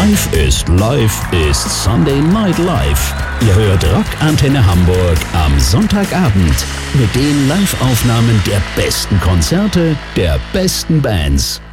Live ist Sunday Night Live. Ihr hört Rockantenne Hamburg am Sonntagabend mit den Live-Aufnahmen der besten Konzerte, der besten Bands.